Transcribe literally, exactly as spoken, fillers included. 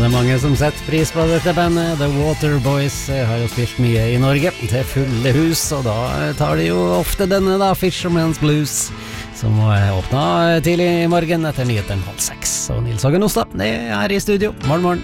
det er mange som setter pris på dette bandet. The Waterboys har jo spilt mye i Norge til fulle hus, og da tar de jo ofte denne da, Fisherman's Blues, som må åpne tidlig i morgen etter nyheten halv seks. Og Nils Hagen Ostad, det er i studio. Morgen, morgen.